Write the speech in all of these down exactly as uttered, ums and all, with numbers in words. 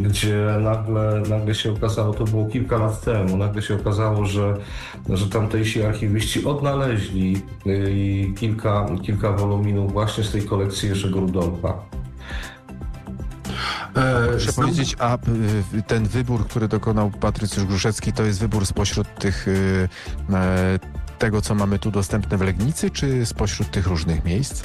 gdzie nagle, nagle się okazało, to było kilka lat temu, nagle się okazało, że, że tamtejsi archiwiści odnaleźli y, kilka, kilka woluminów właśnie z tej kolekcji Jerzego Rudolfa. Proszę powiedzieć, a ten wybór, który dokonał Patrycjusz Gruszecki, to jest wybór spośród tych, tego, co mamy tu dostępne w Legnicy, czy spośród tych różnych miejsc?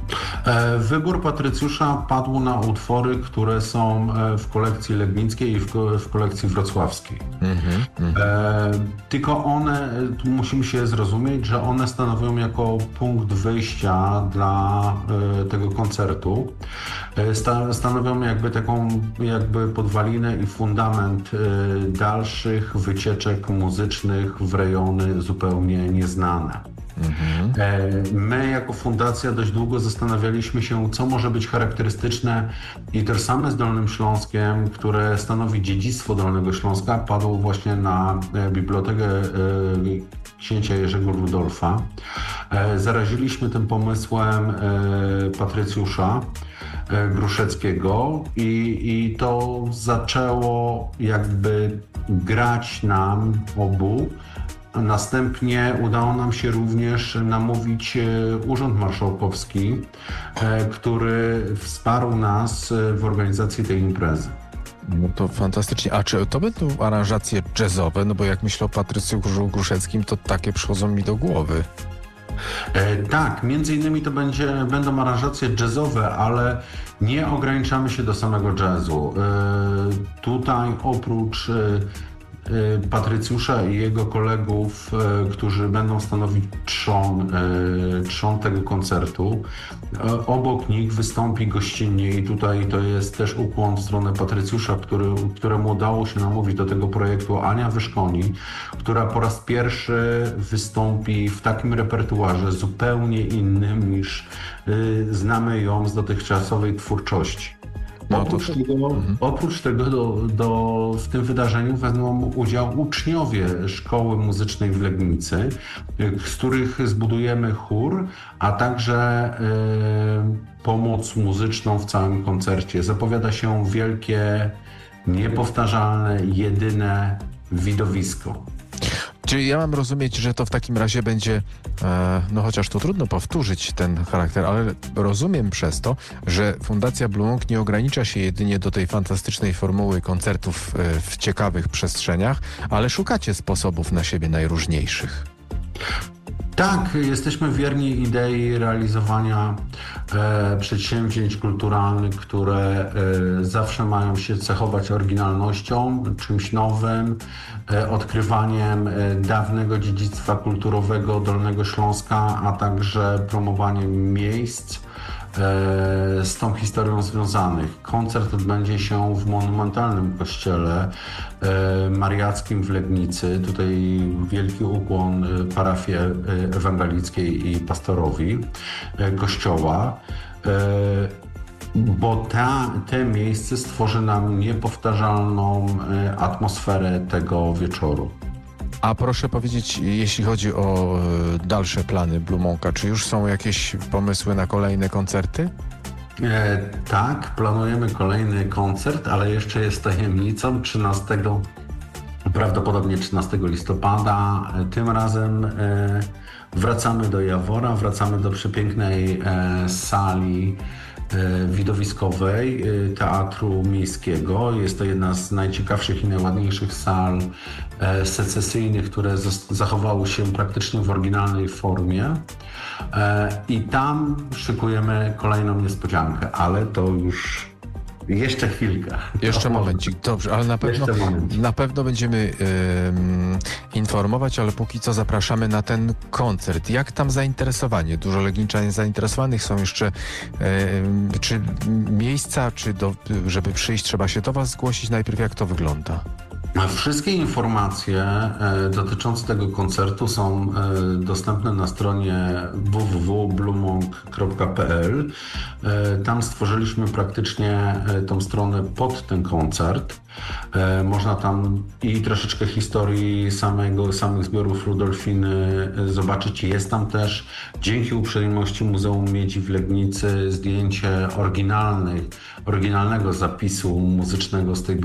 Wybór Patrycjusza padł na utwory, które są w kolekcji legnickiej i w kolekcji wrocławskiej. Mm-hmm, mm. E, tylko one, tu musimy się zrozumieć, że one stanowią jako punkt wyjścia dla e, tego koncertu. E, sta, stanowią jakby taką jakby podwalinę i fundament e, dalszych wycieczek muzycznych w rejony zupełnie nieznane. Mhm. My jako fundacja dość długo zastanawialiśmy się, co może być charakterystyczne i tożsame z Dolnym Śląskiem, które stanowi dziedzictwo Dolnego Śląska, padło właśnie na bibliotekę księcia Jerzego Rudolfa. Zaraziliśmy tym pomysłem Patrycjusza Gruszeckiego i, i to zaczęło jakby grać nam obu. Następnie udało nam się również namówić Urząd Marszałkowski, który wsparł nas w organizacji tej imprezy. No to fantastycznie. A czy to będą aranżacje jazzowe? No bo jak myślę o Patrycjuszu Gruszeckim, to takie przychodzą mi do głowy. E, tak, między innymi to będzie, będą aranżacje jazzowe, ale nie ograniczamy się do samego jazzu. E, tutaj oprócz e, Patrycjusza i jego kolegów, którzy będą stanowić trzon, trzon tego koncertu. Obok nich wystąpi gościnnie i tutaj to jest też ukłon w stronę Patrycjusza, który, któremu udało się namówić do tego projektu Ania Wyszkoni, która po raz pierwszy wystąpi w takim repertuarze zupełnie innym niż znamy ją z dotychczasowej twórczości. No, oprócz, to... tego, mhm. oprócz tego do, do, w tym wydarzeniu wezmą udział uczniowie Szkoły Muzycznej w Legnicy, z których zbudujemy chór, a także y, pomoc muzyczną w całym koncercie. Zapowiada się wielkie, niepowtarzalne, jedyne widowisko. Czyli ja mam rozumieć, że to w takim razie będzie, e, no chociaż to trudno powtórzyć ten charakter, ale rozumiem przez to, że Fundacja Blue Monk nie ogranicza się jedynie do tej fantastycznej formuły koncertów e, w ciekawych przestrzeniach, ale szukacie sposobów na siebie najróżniejszych. Tak, jesteśmy wierni idei realizowania e, przedsięwzięć kulturalnych, które e, zawsze mają się cechować oryginalnością, czymś nowym, e, odkrywaniem e, dawnego dziedzictwa kulturowego Dolnego Śląska, a także promowaniem miejsc e, z tą historią związanych. Koncert odbędzie się w monumentalnym kościele e, mariackim w Legnicy. Tutaj wielki ukłon e, parafii ewangelickiej i pastorowi e, kościoła, e, bo ta, te miejsce stworzy nam niepowtarzalną e, atmosferę tego wieczoru. A proszę powiedzieć, jeśli chodzi o e, dalsze plany Blue Monka, czy już są jakieś pomysły na kolejne koncerty? E, tak, planujemy kolejny koncert, ale jeszcze jest tajemnicą. trzynastego Prawdopodobnie trzynastego listopada. Tym razem e, wracamy do Jawora, wracamy do przepięknej e, sali e, widowiskowej e, Teatru Miejskiego. Jest to jedna z najciekawszych i najładniejszych sal e, secesyjnych, które z, zachowały się praktycznie w oryginalnej formie. E, I tam szykujemy kolejną niespodziankę, ale to już jeszcze chwilkę. Jeszcze momencik, dobrze, ale na pewno, na pewno będziemy yy, informować, ale póki co zapraszamy na ten koncert. Jak tam zainteresowanie? Dużo Legniczan jest zainteresowanych, są jeszcze yy, czy miejsca, czy do, żeby przyjść trzeba się do was zgłosić najpierw, jak to wygląda? Wszystkie informacje e, dotyczące tego koncertu są e, dostępne na stronie w w w kropka blue monk kropka p l. E, tam stworzyliśmy praktycznie e, tą stronę pod ten koncert. E, można tam i troszeczkę historii samego, samych zbiorów Rudolfiny e, zobaczyć. Jest tam też, dzięki uprzejmości Muzeum Miedzi w Legnicy, zdjęcie oryginalnych, oryginalnego zapisu muzycznego z tej